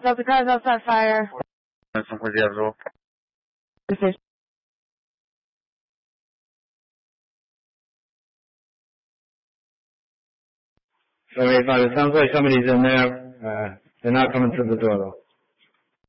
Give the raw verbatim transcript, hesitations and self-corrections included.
No, the car's outside fire. cinque zero. seventy-five, it sounds like somebody's in there. Uh, they're not coming through the door though.